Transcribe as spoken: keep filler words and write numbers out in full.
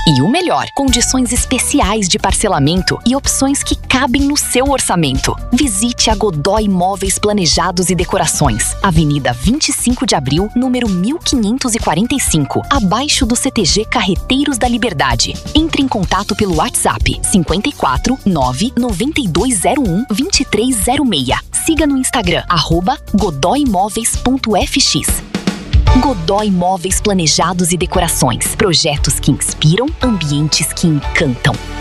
E o melhor, condições especiais de parcelamento e opções que cabem no seu orçamento. Visite a Godoy Móveis Planejados e Decorações, Avenida vinte e cinco de abril, número mil quinhentos e quarenta e cinco, abaixo do C T G Carreteiros da Liberdade. Entre em contato pelo WhatsApp cinco quatro nove nove dois zero um dois três zero seis. Siga no Instagram, arroba godoymóveis ponto f x. Godoy Móveis Planejados e Decorações. Projetos que inspiram, ambientes que encantam.